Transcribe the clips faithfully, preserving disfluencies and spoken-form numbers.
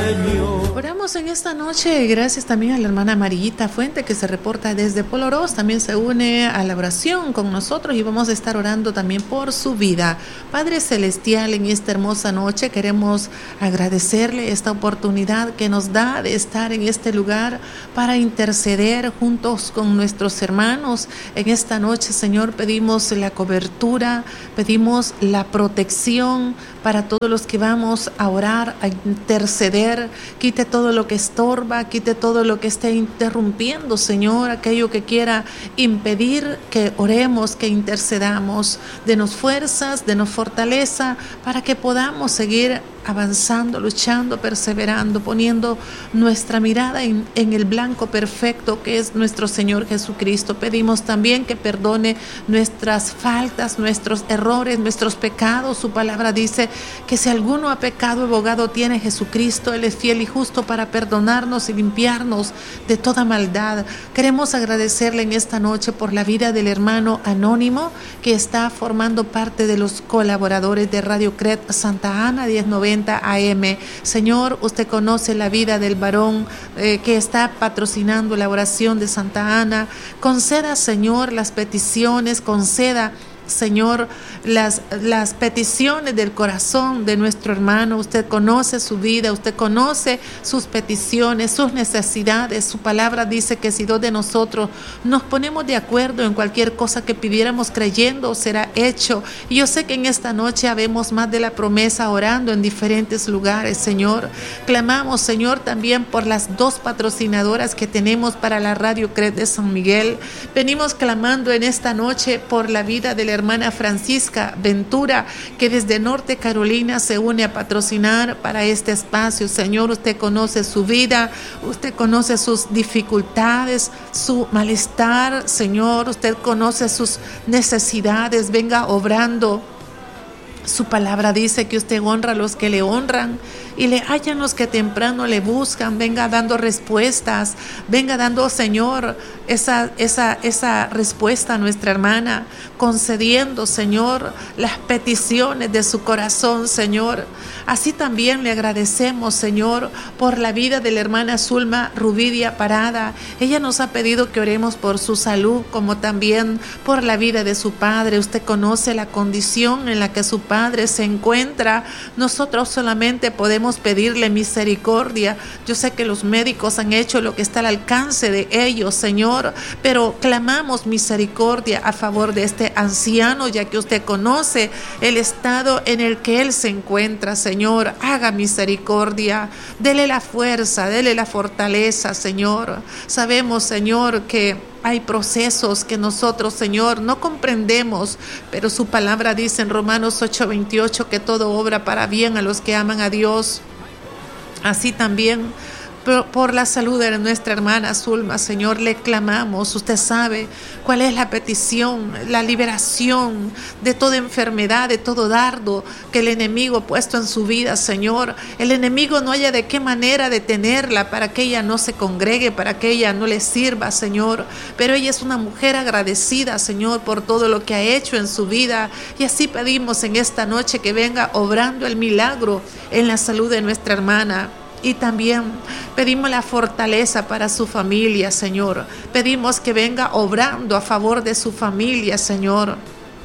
Señor. Oramos en esta noche, gracias también a la hermana Marillita Fuente, que se reporta desde Polorós, también se une a la oración con nosotros y vamos a estar orando también por su vida. Padre Celestial, en esta hermosa noche queremos agradecerle esta oportunidad que nos da de estar en este lugar para interceder juntos con nuestros hermanos. En esta noche, Señor, pedimos la cobertura, pedimos la protección para todos los que vamos a orar, a interceder. Quite todo lo que estorba, quite todo lo que esté interrumpiendo, Señor, aquello que quiera impedir que oremos, que intercedamos. Denos fuerzas, denos fortaleza para que podamos seguir avanzando, luchando, perseverando, poniendo nuestra mirada en, en el blanco perfecto que es nuestro Señor Jesucristo. Pedimos también que perdone nuestras faltas, nuestros errores, nuestros pecados. Su palabra dice que si alguno ha pecado, abogado tiene Jesucristo. Él es fiel y justo para perdonarnos y limpiarnos de toda maldad. Queremos agradecerle en esta noche por la vida del hermano Anónimo, que está formando parte de los colaboradores de Radio C R E T Santa Ana diez noventa A M. Señor, usted conoce la vida del varón eh, que está patrocinando la oración de Santa Ana. Conceda, Señor, las peticiones, conceda, Señor, las, las peticiones del corazón de nuestro hermano. Usted conoce su vida, usted conoce sus peticiones, sus necesidades. Su palabra dice que si dos de nosotros nos ponemos de acuerdo en cualquier cosa que pidiéramos creyendo, será hecho. Y yo sé que en esta noche habemos más de la promesa orando en diferentes lugares, Señor. Clamamos, Señor, también por las dos patrocinadoras que tenemos para la Radio C R E T de San Miguel. Venimos clamando en esta noche por la vida de la hermana Francisca Ventura, que desde Norte Carolina se une a patrocinar para este espacio. Señor, usted conoce su vida, usted conoce sus dificultades, su malestar. Señor, usted conoce sus necesidades. Venga obrando. Su palabra dice que usted honra a los que le honran y le hallan los que temprano le buscan. Venga dando respuestas, venga dando, Señor, esa, esa, esa respuesta a nuestra hermana, concediendo, Señor, las peticiones de su corazón, Señor. Así también le agradecemos, Señor, por la vida de la hermana Zulma Rubidia Parada. Ella nos ha pedido que oremos por su salud, como también por la vida de su padre. Usted conoce la condición en la que su padre se encuentra. Nosotros solamente podemos pedirle misericordia. Yo sé que los médicos han hecho lo que está al alcance de ellos, Señor, pero clamamos misericordia a favor de este anciano, ya que usted conoce el estado en el que él se encuentra, Señor. Haga misericordia, dele la fuerza, dele la fortaleza, Señor. Sabemos, Señor, que hay procesos que nosotros, Señor, no comprendemos, pero su palabra dice en Romanos ocho veintiocho que todo obra para bien a los que aman a Dios. Así también por la salud de nuestra hermana Zulma, Señor, le clamamos. Usted sabe cuál es la petición, la liberación de toda enfermedad, de todo dardo que el enemigo ha puesto en su vida, Señor. El enemigo no haya de qué manera detenerla para que ella no se congregue, para que ella no le sirva, Señor. Pero ella es una mujer agradecida, Señor, por todo lo que ha hecho en su vida. Y así pedimos en esta noche que venga obrando el milagro en la salud de nuestra hermana. Y también pedimos la fortaleza para su familia, Señor. Pedimos que venga obrando a favor de su familia, Señor.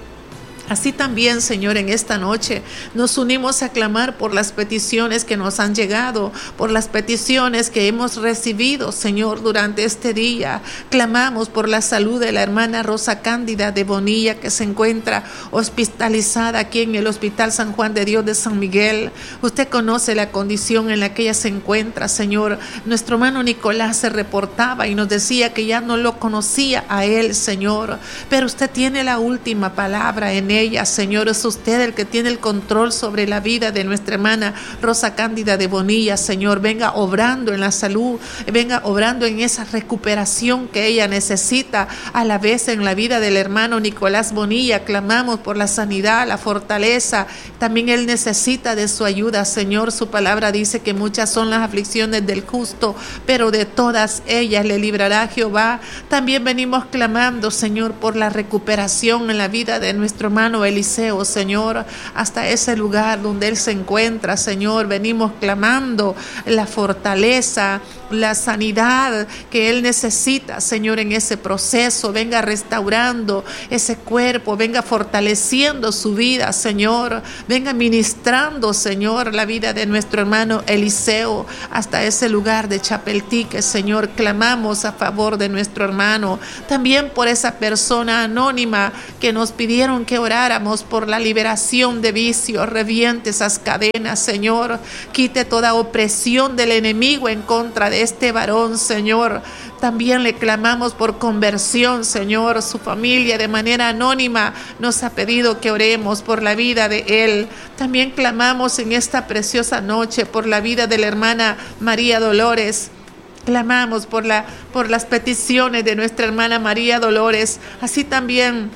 Así también, Señor, en esta noche nos unimos a clamar por las peticiones que nos han llegado, por las peticiones que hemos recibido, Señor, durante este día. Clamamos por la salud de la hermana Rosa Cándida de Bonilla, que se encuentra hospitalizada aquí en el Hospital San Juan de Dios de San Miguel. Usted conoce la condición en la que ella se encuentra, Señor. Nuestro hermano Nicolás se reportaba y nos decía que ya no lo conocía a él, Señor, pero usted tiene la última palabra en él. Ella, Señor, es usted el que tiene el control sobre la vida de nuestra hermana Rosa Cándida de Bonilla, Señor. Venga obrando en la salud, venga obrando en esa recuperación que ella necesita, a la vez en la vida del hermano Nicolás Bonilla. Clamamos por la sanidad, la fortaleza. También él necesita de su ayuda, Señor. Su palabra dice que muchas son las aflicciones del justo, pero de todas ellas le librará Jehová. También venimos clamando, Señor, por la recuperación en la vida de nuestro hermano hermano Eliseo, Señor, hasta ese lugar donde él se encuentra, Señor. Venimos clamando la fortaleza, la sanidad que él necesita, Señor, en ese proceso. Venga restaurando ese cuerpo, venga fortaleciendo su vida, Señor. Venga ministrando, Señor, la vida de nuestro hermano Eliseo hasta ese lugar de Chapeltique, Señor. Clamamos a favor de nuestro hermano, también por esa persona anónima que nos pidieron que oráramos por la liberación de vicios. Reviente esas cadenas, Señor. Quite toda opresión del enemigo en contra de este varón, Señor. También le clamamos por conversión, Señor. Su familia de manera anónima nos ha pedido que oremos por la vida de él. También clamamos en esta preciosa noche por la vida de la hermana María Dolores. Clamamos por la, por las peticiones de nuestra hermana María Dolores, así también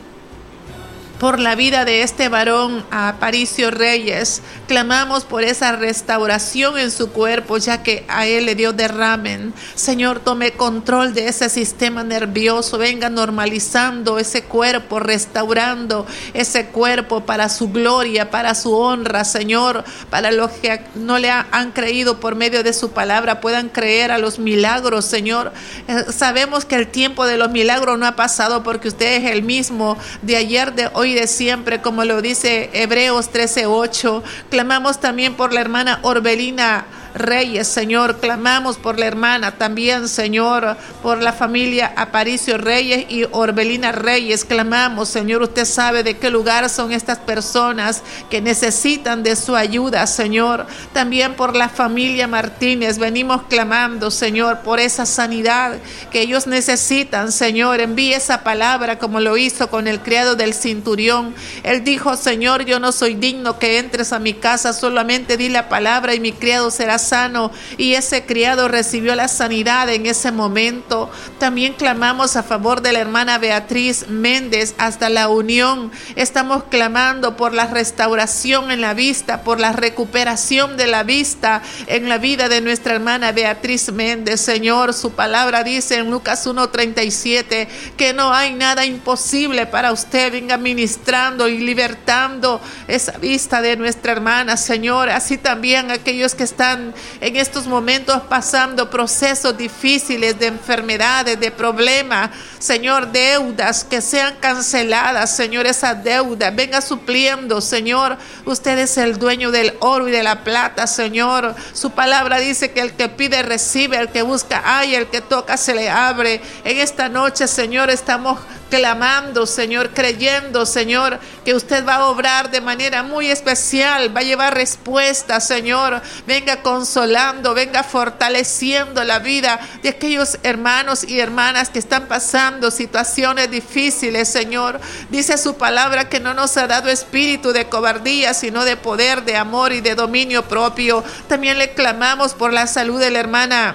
por la vida de este varón Aparicio Reyes. Clamamos por esa restauración en su cuerpo, ya que a él le dio derramen. Señor, tome control de ese sistema nervioso, venga normalizando ese cuerpo, restaurando ese cuerpo para su gloria, para su honra, Señor. Para los que no le han creído por medio de su palabra, puedan creer a los milagros, Señor. Eh, sabemos que el tiempo de los milagros no ha pasado, porque usted es el mismo de ayer, de hoy, de siempre, como lo dice Hebreos trece ocho. Clamamos también por la hermana Orbelina Reyes, Señor. Clamamos por la hermana también, Señor, por la familia Aparicio Reyes y Orbelina Reyes. Clamamos, Señor, usted sabe de qué lugar son estas personas que necesitan de su ayuda, Señor. También por la familia Martínez venimos clamando, Señor, por esa sanidad que ellos necesitan, Señor. Envíe esa palabra como lo hizo con el criado del centurión. Él dijo, Señor, yo no soy digno que entres a mi casa, solamente di la palabra y mi criado será sano, y ese criado recibió la sanidad en ese momento. También clamamos a favor de la hermana Beatriz Méndez hasta la Unión. Estamos clamando por la restauración en la vista, por la recuperación de la vista en la vida de nuestra hermana Beatriz Méndez, Señor. Su palabra dice en Lucas uno treinta y siete que no hay nada imposible para usted. Venga ministrando y libertando esa vista de nuestra hermana, Señor. Así también aquellos que están en estos momentos pasando procesos difíciles de enfermedades, de problemas, Señor, deudas que sean canceladas, Señor, esa deuda venga supliendo, Señor. Usted es el dueño del oro y de la plata, Señor. Su palabra dice que el que pide recibe, el que busca halla, el que toca se le abre. En esta noche, Señor, estamos clamando, Señor, creyendo, Señor, que usted va a obrar de manera muy especial, va a llevar respuesta, Señor. Venga consolando, venga fortaleciendo la vida de aquellos hermanos y hermanas que están pasando situaciones difíciles, Señor. Dice su palabra que no nos ha dado espíritu de cobardía, sino de poder, de amor y de dominio propio. También le clamamos por la salud de la hermana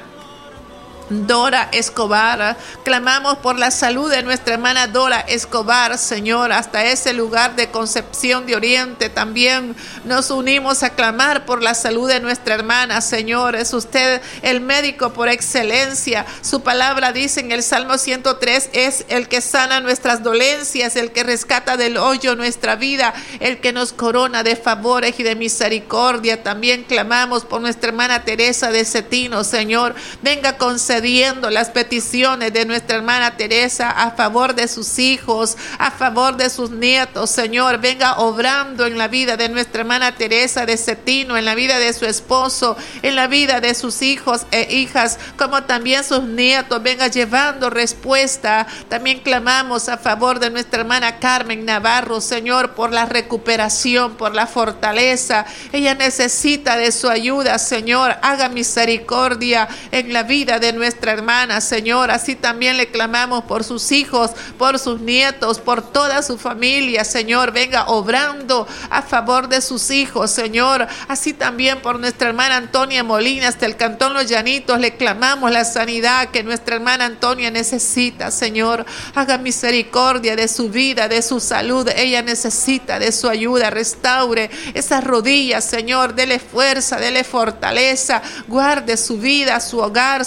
Dora Escobar. Clamamos por la salud de nuestra hermana Dora Escobar, Señor, hasta ese lugar de Concepción de Oriente. También nos unimos a clamar por la salud de nuestra hermana, Señor. Es usted el médico por excelencia. Su palabra dice en el Salmo ciento tres, es el que sana nuestras dolencias, el que rescata del hoyo nuestra vida, el que nos corona de favores y de misericordia. También clamamos por nuestra hermana Teresa de Cetino, Señor. Venga concediendo las peticiones de nuestra hermana Teresa a favor de sus hijos, a favor de sus nietos, Señor. Venga obrando en la vida de nuestra hermana Teresa de Cetino, en la vida de su esposo, en la vida de sus hijos e hijas, como también sus nietos. Venga llevando respuesta. También clamamos a favor de nuestra hermana Carmen Navarro, Señor, por la recuperación, por la fortaleza. Ella necesita de su ayuda, Señor. Haga misericordia en la vida de nuestra nuestra hermana, Señor. Así también le clamamos por sus hijos, por sus nietos, por toda su familia, Señor. Venga obrando a favor de sus hijos, Señor. Así también por nuestra hermana Antonia Molina, hasta el Cantón Los Llanitos, le clamamos la sanidad que nuestra hermana Antonia necesita, Señor. Haga misericordia de su vida, de su salud. Ella necesita de su ayuda. Restaure esas rodillas, Señor. Dele fuerza, dele fortaleza. Guarde su vida, su hogar, sus hijos,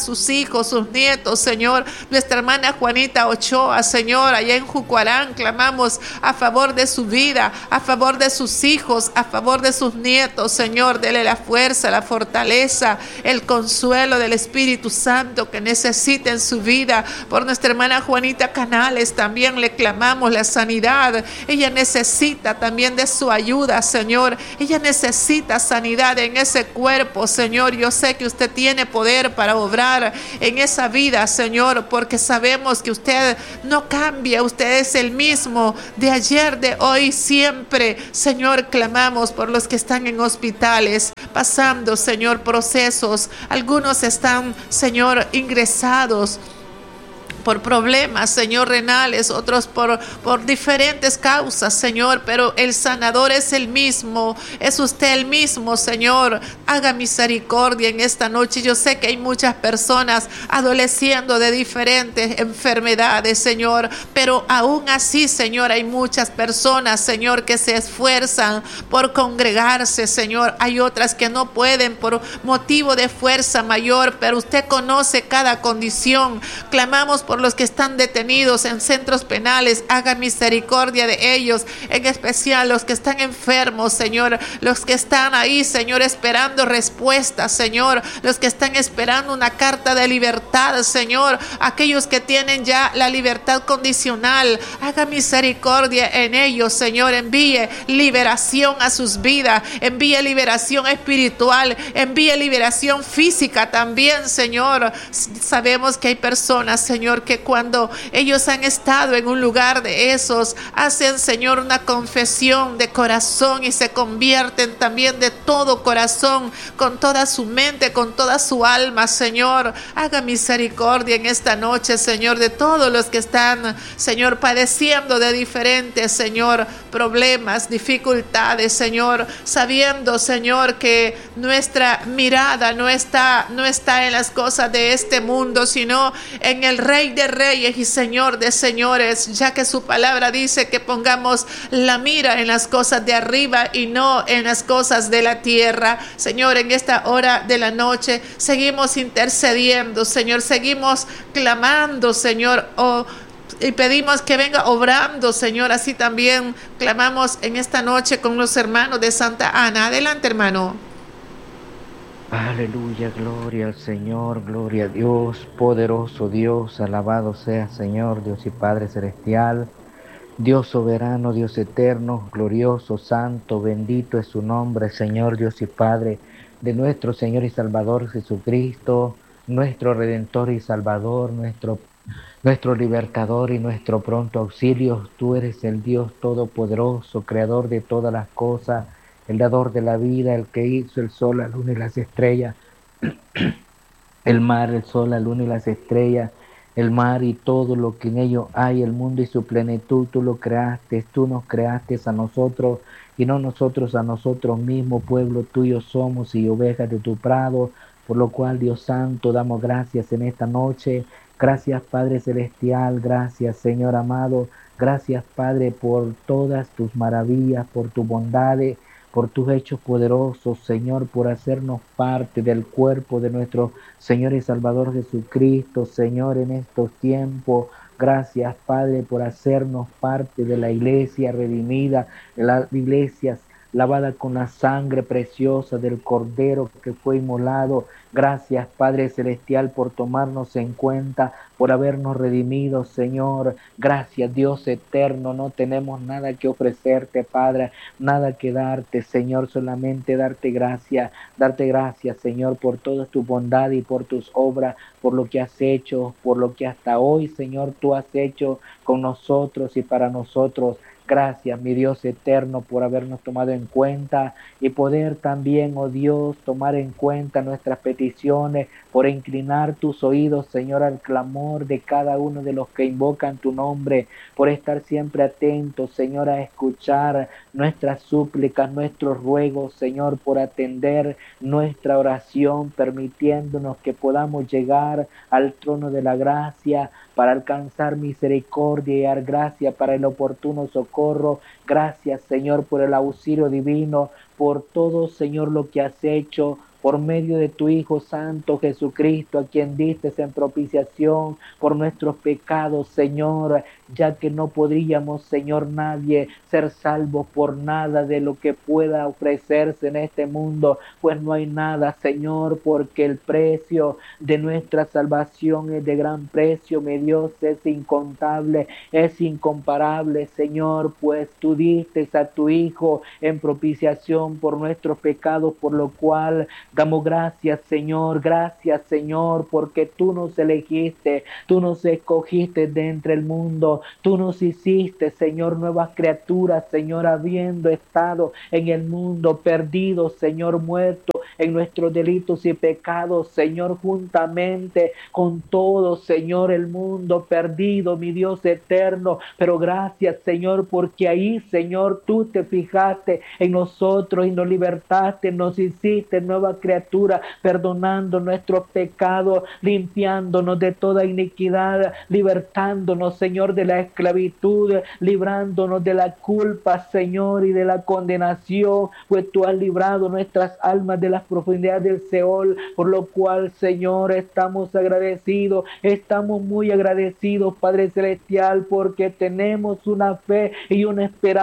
hijos, sus nietos, Señor. Nuestra hermana Juanita Ochoa, Señor, allá en Jucuarán, clamamos a favor de su vida, a favor de sus hijos, a favor de sus nietos, Señor. Dele la fuerza, la fortaleza, el consuelo del Espíritu Santo que necesita en su vida. Por nuestra hermana Juanita Canales también le clamamos la sanidad. Ella necesita también de su ayuda, Señor. Ella necesita sanidad en ese cuerpo, Señor. Yo sé que usted tiene poder para obrar en esa vida, Señor, porque sabemos que usted no cambia. Usted es el mismo de ayer, de hoy, siempre. Señor, clamamos por los que están en hospitales, pasando, Señor, procesos. Algunos están, Señor, ingresados por problemas, Señor, renales, otros por, por diferentes causas, Señor, pero el sanador es el mismo, es usted el mismo, Señor. Haga misericordia en esta noche. Yo sé que hay muchas personas adoleciendo de diferentes enfermedades, Señor, pero aún así, Señor, hay muchas personas, Señor, que se esfuerzan por congregarse, Señor. Hay otras que no pueden por motivo de fuerza mayor, pero usted conoce cada condición. Clamamos por los que están detenidos en centros penales. Haga misericordia de ellos, en especial los que están enfermos, Señor, los que están ahí, Señor, esperando respuestas, Señor, los que están esperando una carta de libertad, Señor, aquellos que tienen ya la libertad condicional. Haga misericordia en ellos, Señor. Envíe liberación a sus vidas, envíe liberación espiritual, envíe liberación física también, Señor. Sabemos que hay personas, Señor, que cuando ellos han estado en un lugar de esos, hacen, Señor, una confesión de corazón y se convierten también de todo corazón, con toda su mente, con toda su alma, Señor. Haga misericordia en esta noche, Señor, de todos los que están, Señor, padeciendo de diferentes, Señor, problemas, dificultades, Señor, sabiendo, Señor, que nuestra mirada no está, no está en las cosas de este mundo, sino en el Rey de Reyes y Señor de Señores, ya que su palabra dice que pongamos la mira en las cosas de arriba y no en las cosas de la tierra. Señor, en esta hora de la noche seguimos intercediendo, Señor, seguimos clamando, Señor, oh, y pedimos que venga obrando, Señor. Así también clamamos en esta noche con los hermanos de Santa Ana. Adelante, hermano. Aleluya, gloria al Señor, gloria a Dios, poderoso Dios, alabado sea Señor, Dios y Padre Celestial, Dios soberano, Dios eterno, glorioso, santo, bendito es su nombre, Señor, Dios y Padre de nuestro Señor y Salvador Jesucristo, nuestro Redentor y Salvador, nuestro, nuestro Libertador y nuestro pronto auxilio. Tú eres el Dios todopoderoso, creador de todas las cosas, el dador de la vida, el que hizo el sol, la luna y las estrellas, el mar, el sol, la luna y las estrellas, el mar y todo lo que en ello hay, el mundo y su plenitud. Tú lo creaste, tú nos creaste a nosotros y no nosotros a nosotros mismos. Pueblo tuyo somos y ovejas de tu prado, por lo cual, Dios Santo, damos gracias en esta noche. Gracias, Padre Celestial, gracias, Señor amado, gracias, Padre, por todas tus maravillas, por tus bondades, por tus hechos poderosos, Señor, por hacernos parte del cuerpo de nuestro Señor y Salvador Jesucristo, Señor, en estos tiempos. Gracias, Padre, por hacernos parte de la iglesia redimida, de la iglesia lavada con la sangre preciosa del Cordero que fue inmolado. Gracias, Padre Celestial, por tomarnos en cuenta, por habernos redimido, Señor. Gracias, Dios eterno. No tenemos nada que ofrecerte, Padre, nada que darte, Señor, solamente darte gracias. Darte gracias, Señor, por toda tu bondad y por tus obras, por lo que has hecho, por lo que hasta hoy, Señor, tú has hecho con nosotros y para nosotros. Gracias, mi Dios eterno, por habernos tomado en cuenta y poder también, oh Dios, tomar en cuenta nuestras peticiones, por inclinar tus oídos, Señor, al clamor de cada uno de los que invocan tu nombre, por estar siempre atentos, Señor, a escuchar nuestras súplicas, nuestros ruegos, Señor, por atender nuestra oración, permitiéndonos que podamos llegar al trono de la gracia para alcanzar misericordia y dar gracia para el oportuno socorro. Gracias, Señor, por el auxilio divino, por todo, Señor, lo que has hecho, por medio de tu Hijo Santo Jesucristo, a quien diste en propiciación por nuestros pecados, Señor, ya que no podríamos, Señor, nadie ser salvo por nada de lo que pueda ofrecerse en este mundo, pues no hay nada, Señor, porque el precio de nuestra salvación es de gran precio, mi Dios, es incontable, es incomparable, Señor, pues tú diste a tu Hijo en propiciación por nuestros pecados, por lo cual damos gracias, Señor, gracias, Señor, porque tú nos elegiste, tú nos escogiste de entre el mundo, tú nos hiciste, Señor, nuevas criaturas, Señor, habiendo estado en el mundo perdidos, Señor, muerto en nuestros delitos y pecados, Señor, juntamente con todo, Señor, el mundo perdido, mi Dios eterno, pero gracias, Señor, porque ahí, Señor, tú te fijaste en nosotros y nos libertaste, nos hiciste nueva criatura, perdonando nuestros pecados, limpiándonos de toda iniquidad, libertándonos, Señor, de la esclavitud, librándonos de la culpa, Señor, y de la condenación, pues tú has librado nuestras almas de las profundidades del Seol, por lo cual, Señor, estamos agradecidos, estamos muy agradecidos, Padre Celestial, porque tenemos una fe y una esperanza